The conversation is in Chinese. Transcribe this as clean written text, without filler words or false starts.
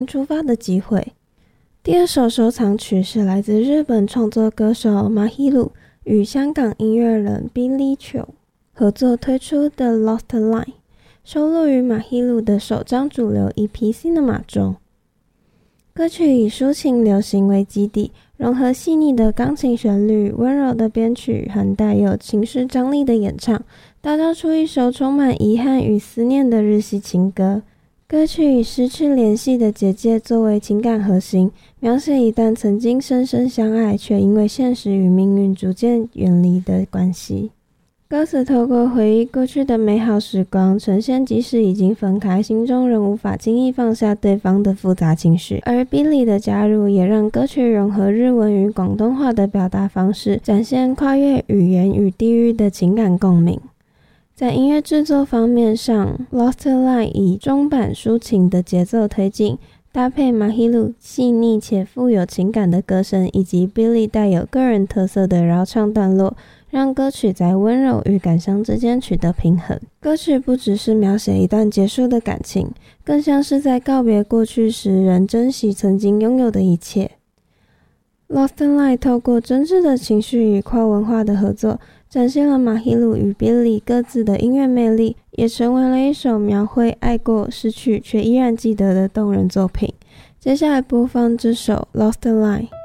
出发的机会。第二首收藏曲是来自日本创作歌手 Mahiru 与香港音乐人 Billy Cho 合作推出的 Lost Line， 收录于 Mahiru 的首张主流 EP Cinema 中。歌曲以抒情流行为基底，融合细腻的钢琴旋律、温柔的编曲和带有情绪张力的演唱，打造出一首充满遗憾与思念的日系情歌。歌曲以失去联系的姐姐作为情感核心，描写一段曾经深深相爱，却因为现实与命运逐渐远离的关系。歌词透过回忆过去的美好时光，呈现即使已经分开，心中仍无法轻易放下对方的复杂情绪。而 Billy 的加入也让歌曲融合日文与广东话的表达方式，展现跨越语言与地域的情感共鸣。在音乐制作方面上， Lost Line 以中板抒情的节奏推进，搭配 Mahiru 细腻且富有情感的歌声，以及 Billy 带有个人特色的绕唱段落，让歌曲在温柔与感伤之间取得平衡。歌曲不只是描写一段结束的感情，更像是在告别过去时仍珍惜曾经拥有的一切。Lost Line 透过真挚的情绪与跨文化的合作，展现了 Mahiru 与 Billy 各自的音乐魅力，也成为了一首描绘爱过、失去却依然记得的动人作品。接下来播放这首 Lost Line。